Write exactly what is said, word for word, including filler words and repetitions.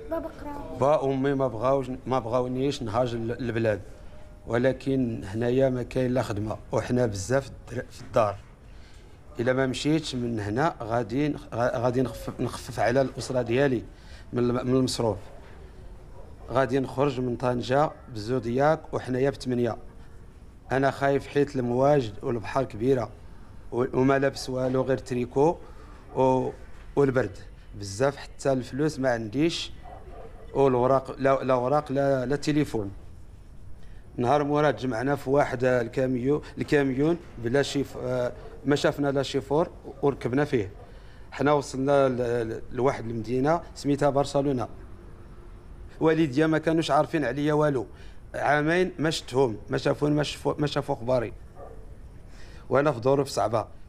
بابا قرا. با امي ما بغاوش ما بغاونيش نهاجر للبلاد، ولكن هنايا ما كاين لا خدمه وحنا بزاف في الدار. الا ما مشيتش من هنا غادي غادي نخفف نخفف على الاسره ديالي من من المصروف. غادي نخرج من طنجه بزودياك وحنايا بثمانيه. انا خايف حيت المواج والبحر كبيره وما لابس والو غير تريكو والبرد بزاف، حتى الفلوس ما عنديش، والوراق لا لا وراق لا لا تليفون. نهار مورا تجمعنا في واحد الكاميو الكاميون بلا شيف، ما شافنا لا شيفور وركبنا فيه. حنا وصلنا لواحد المدينه سميتها برشلونه. والديا ما كانوش عارفين عليا والو، عامين ما شفتهم، ما شافون ما شافوا ما شافوا اخباري، وانا في ظروف صعبه.